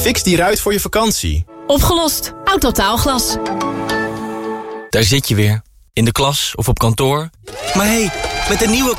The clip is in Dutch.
Fix die ruit voor je vakantie. Opgelost. Autotaalglas. Daar zit je weer. In de klas of op kantoor. Maar hé, met een nieuwe